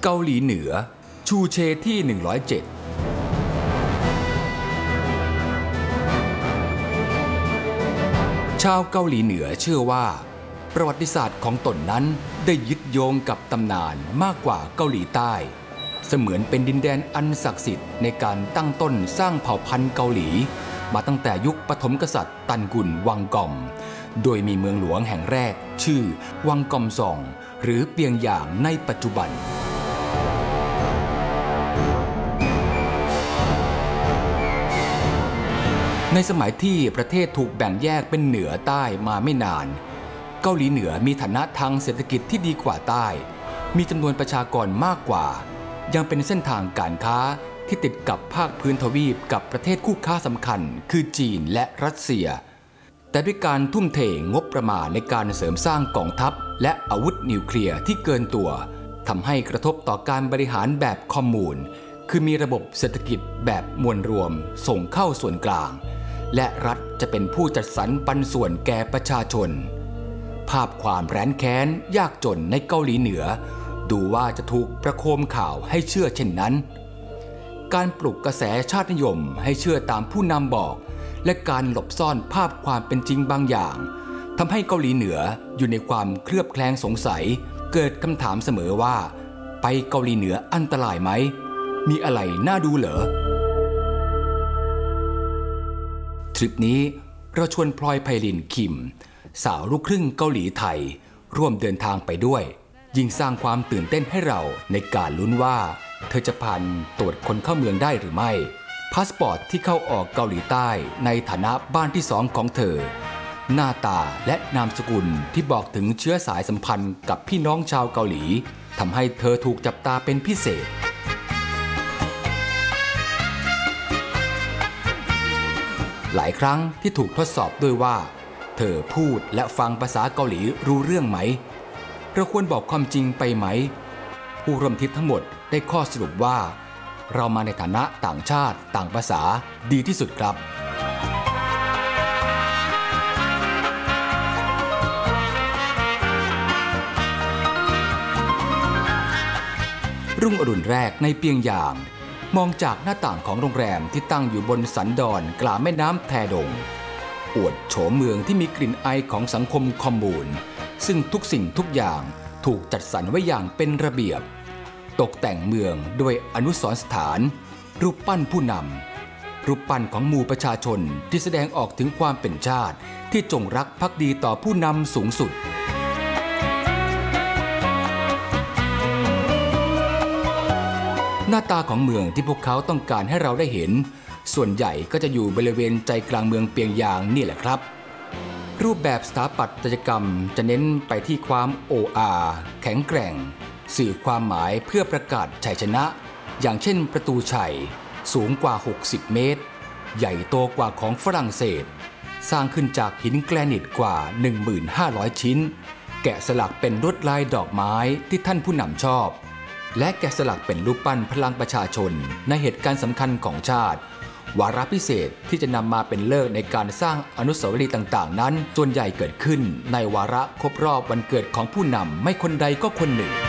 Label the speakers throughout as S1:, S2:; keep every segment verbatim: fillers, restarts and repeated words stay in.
S1: เกาหลีเหนือชูเชที่หนึ่งร้อยเจ็ดชาวเกาหลีเหนือเชื่อว่าประวัติศาสตร์ของตนนั้นได้ยึดโยงกับตำนานมากกว่าเกาหลีใต้เสมือนเป็นดินแดนอันศักดิ์สิทธิ์ในการตั้งต้นสร้างเผ่าพันธุ์เกาหลีมาตั้งแต่ยุคปฐมกษัตริย์ตันกุนวังกอมโดยมีเมืองหลวงแห่งแรกชื่อวังกอมซองหรือเปียงหยางในปัจจุบันในสมัยที่ประเทศถูกแบ่งแยกเป็นเหนือใต้มาไม่นานเกาหลีเหนือมีฐานะทางเศรษฐกิจที่ดีกว่าใต้มีจำนวนประชากรมากกว่ายังเป็นเส้นทางการค้าที่ติดกับภาคพื้นทวีปกับประเทศคู่ค้าสำคัญคือจีนและรัสเซียแต่ด้วยการทุ่มเทงบประมาณในการเสริมสร้างกองทัพและอาวุธนิวเคลียร์ที่เกินตัวทำให้กระทบต่อการบริหารแบบคอมมูนคือมีระบบเศรษฐกิจแบบมวลรวมส่งเข้าส่วนกลางและรัฐจะเป็นผู้จัดสรรปันส่วนแก่ประชาชนภาพความแร้นแค้นยากจนในเกาหลีเหนือดูว่าจะถูกประโคมข่าวให้เชื่อเช่นนั้นการปลุกกระแสชาตินิยมให้เชื่อตามผู้นำบอกและการหลบซ่อนภาพความเป็นจริงบางอย่างทำให้เกาหลีเหนืออยู่ในความเคลือบแคลงสงสัยเกิดคำถามเสมอว่าไปเกาหลีเหนืออันตรายไหมมีอะไรน่าดูเหรอทริปนี้เราชวนพลอยไพลินคิมสาวลูกครึ่งเกาหลีไทยร่วมเดินทางไปด้วยยิ่งสร้างความตื่นเต้นให้เราในการลุ้นว่าเธอจะผ่านตรวจคนเข้าเมืองได้หรือไม่พาสปอร์ตที่เข้าออกเกาหลีใต้ในฐานะบ้านที่สองของเธอหน้าตาและนามสกุลที่บอกถึงเชื้อสายสัมพันธ์กับพี่น้องชาวเกาหลีทำให้เธอถูกจับตาเป็นพิเศษหลายครั้งที่ถูกทดสอบด้วยว่าเธอพูดและฟังภาษาเกาหลีรู้เรื่องไหมเราควรบอกความจริงไปไหมผู้ร่วมทริปทั้งหมดได้ข้อสรุปว่าเรามาในฐานะต่างชาติต่างภาษาดีที่สุดครับรุ่งอรุณแรกในเปียงหยางมองจากหน้าต่างของโรงแรมที่ตั้งอยู่บนสันดอนกลางแม่น้ำแทดงอวดโฉมเมืองที่มีกลิ่นไอของสังคมคอมมูนซึ่งทุกสิ่งทุกอย่างถูกจัดสรรไว้อย่างเป็นระเบียบตกแต่งเมืองด้วยอนุสรณ์สถานรูปปั้นผู้นำรูปปั้นของหมู่ประชาชนที่แสดงออกถึงความเป็นชาติที่จงรักภักดีต่อผู้นำสูงสุดหน้าตาของเมืองที่พวกเขาต้องการให้เราได้เห็นส่วนใหญ่ก็จะอยู่บริเวณใจกลางเมืองเปียงหยางนี่แหละครับรูปแบบสถาปัตยกรรมจะเน้นไปที่ความโอ้อาแข็งแกร่งสื่อความหมายเพื่อประกาศชัยชนะอย่างเช่นประตูชัยสูงกว่าหกสิบเมตรใหญ่โตกว่าของฝรั่งเศสสร้างขึ้นจากหินแกรนิตกว่า หนึ่งหมื่นห้าร้อย ชิ้นแกะสลักเป็นลวดลายดอกไม้ที่ท่านผู้นำชอบและแกะสลักเป็นรูปปั้นพลังประชาชนในเหตุการณ์สำคัญของชาติวาระพิเศษที่จะนำมาเป็นเลิกในการสร้างอนุสาวรีย์ต่างๆนั้นส่วนใหญ่เกิดขึ้นในวาระครบรอบวันเกิดของผู้นำไม่คนใดก็คนหนึ่ง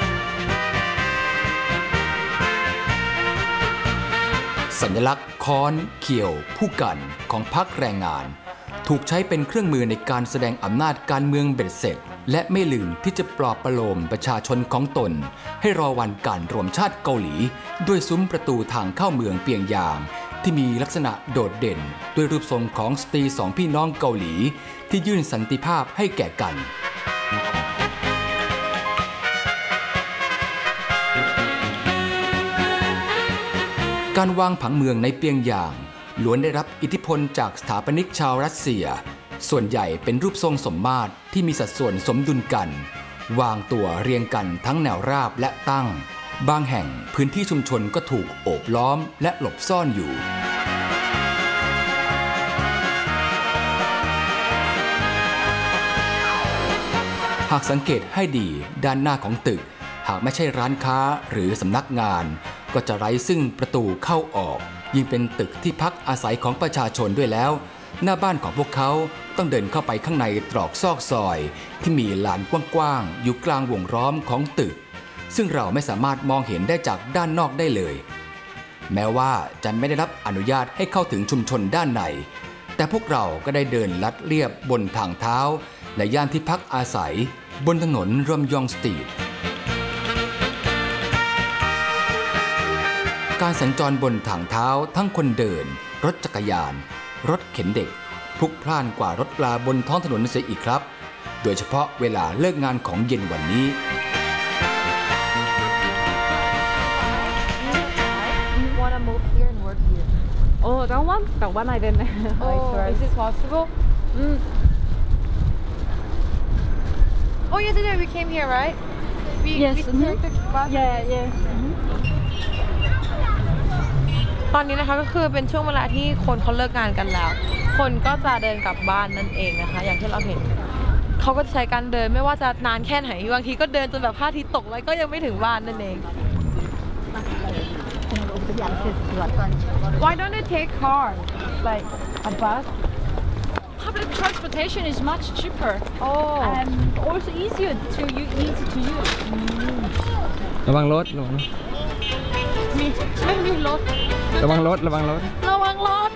S1: สัญลักษณ์ค้อนเขียวผู้กันของพรรคแรงงานถูกใช้เป็นเครื่องมือในการแสดงอำนาจการเมืองเบ็ดเสร็จและไม่ลืมที่จะปลอบประโลมประชาชนของตนให้รอวันการรวมชาติเกาหลีด้วยซุ้มประตูทางเข้าเมืองเปียงหยางที่มีลักษณะโดดเด่นด้วยรูปทรงของสตรีสองพี่น้องเกาหลีที่ยื่นสันติภาพให้แก่กันการวางผังเมืองในเปียงหยางล้วนได้รับอิทธิพลจากสถาปนิกชาวรัสเซียส่วนใหญ่เป็นรูปทรงสมมาตรที่มีสัดส่วนสมดุลกันวางตัวเรียงกันทั้งแนวราบและตั้งบางแห่งพื้นที่ชุมชนก็ถูกโอบล้อมและหลบซ่อนอยู่หากสังเกตให้ดีด้านหน้าของตึกหากไม่ใช่ร้านค้าหรือสำนักงานก็จะไร้ซึ่งประตูเข้าออกยิ่งเป็นตึกที่พักอาศัยของประชาชนด้วยแล้วหน้าบ้านของพวกเขาต้องเดินเข้าไปข้างในตรอกซอกซอยที่มีลานกว้างๆอยู่กลางวงล้อมของตึกซึ่งเราไม่สามารถมองเห็นได้จากด้านนอกได้เลยแม้ว่าจะไม่ได้รับอนุญาตให้เข้าถึงชุมชนด้านในแต่พวกเราก็ได้เดินลัดเลียบบนทางเท้าและย่านที่พักอาศัยบนถนนรอมยองสตรีทการสัญจรบนทางเท้าทั้งคนเดินรถจักรยานรถเข็นเด็กพลุกพล่านกว่ารถปลาบนท้องถนนเสียอีกครับโดยเฉพาะเวลาเลิกงานของเย็นวันนี้
S2: Wanna move here and work here?
S3: Oh, that one? That one I didn't.
S2: Oh, is it possible?
S3: Mm.
S2: Oh, yesterday we came here, right? We,
S3: Yes,
S2: we
S3: mhm.
S2: took the bus.
S3: Yeah, yeah.
S2: ตอนนี้นะคะก็คือเป็นช่วงเวลาที่คนเขาเลิกงานกันแล้ว คนก็จะเดินกลับบ้านนั่นเองนะคะ อย่างที่เราเห็นเขาก็จะใช้การเดินไม่ว่าจะนานแค่ไหนบางทีก็เดินจนแบบพระอาทิตย์ตกแล้วก็ยังไม่ถึงบ้านนั่นเอง Why don't they take car like a bus?
S3: Public transportation is much cheaper
S2: Oh,
S3: and also easier to use. Easy to use.
S4: ระวังรถระวังรถ
S3: มีไม่มีรถ
S4: ระวังรถระวังรถ
S2: ระวังรถ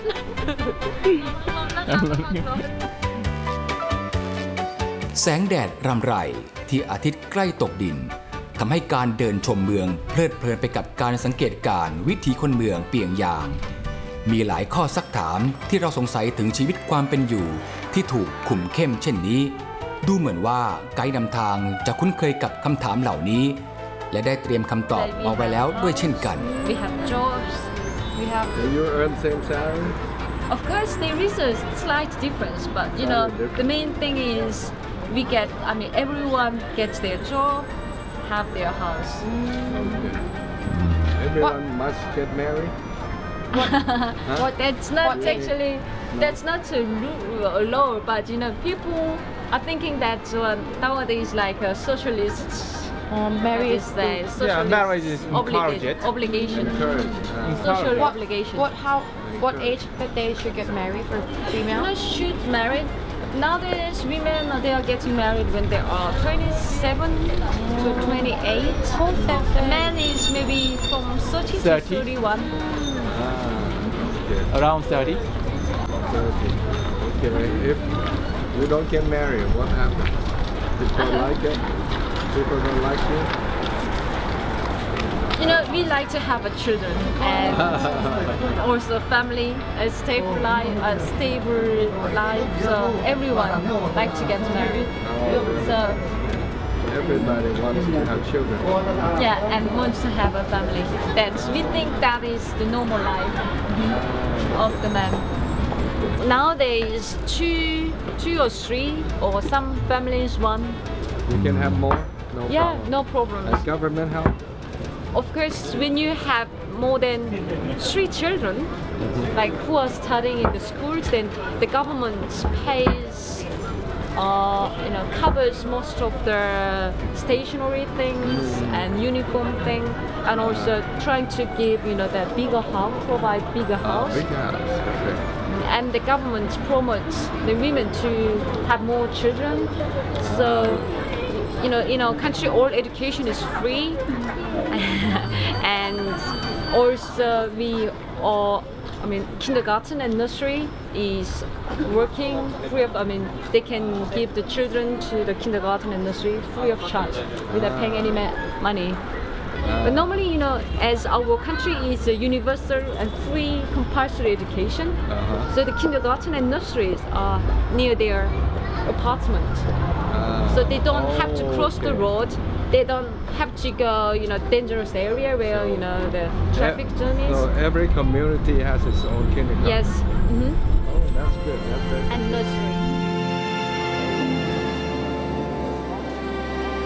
S1: แสงแดดรำไรที่อาทิตย์ใกล้ตกดินทำให้การเดินชมเมืองเพลิดเพลินไปกับการสังเกตการณ์วิถีคนเมืองเปียงยางมีหลายข้อซักถามที่เราสงสัยถึงชีวิตความเป็นอยู่ที่ถูกคุมเข้มเช่นนี้ดูเหมือนว่าไกด์นำทางจะคุ้นเคยกับคำถามเหล่านี้และได้เตรียมคำตอบมาไว้แล้วด้วยเช่นกัน
S3: We have jobs. We have.
S4: Do you earn same salary?
S3: Of course, there is a slight difference, but you know, the main thing is we get. I mean, everyone gets their job, have their house.
S4: Everyone must get married.
S3: Well, that's not actually. That's not a ru- law, but you know, people are thinking that uh, nowadays, like uh, socialists.
S2: um, married
S3: is the socialist
S4: marriage is
S3: obligation.
S4: encouraged.
S3: Obligation.
S4: Encouraged. Uh,
S3: Social
S2: What-
S3: obligation.
S2: What how what age that they should get married for female?
S3: Women should marry. Nowadays, women uh, they are getting married when they are twenty-seven to twenty-eight.
S2: Oh, that's
S3: The man is maybe from thirty to
S4: thirty.
S3: thirty-one.
S4: ah, okay. Around thirty. thirty. Okay. If you don't get married, what happens? People like it. People don't like you.
S3: You know, we like to have a children and also family, a stable life, a stable life. So everyone like to get married. So
S4: Everybody wants to have children.
S3: yeah, and wants to have a family. That's we think that is the normal life of the man. Nowadays, two, two or three, or some families one.
S4: You can have more. No
S3: Yeah,
S4: problem.
S3: no problem.
S4: Does government help?
S3: Of course, when you have more than three children, like who are studying in the schools, then the government pays, uh, you know, covers most of the stationery things and uniform thing, and also trying to give, you know, the bigger house, provide bigger
S4: Oh,
S3: house.
S4: big house. Okay.
S3: And the government promotes the women to have more children. So, you know, in our country, all education is free, and also we are. I mean, kindergarten and nursery is working free of. I mean, they can give the children to the kindergarten and nursery free of charge without paying any ma- money. But normally, you know, as our country is a universal and free compulsory education,
S4: Uh-huh.
S3: so the kindergarten and nurseries are near their apartment.
S4: Ah,
S3: So they don't have to cross the
S4: okay.
S3: road. They don't have to go, you know, dangerous area where, you know, the traffic
S4: Eh,
S3: journeys.
S4: So every community has its own kindergarten.
S3: Yes. hmm
S4: Oh, that's good. That's very
S3: And nursery.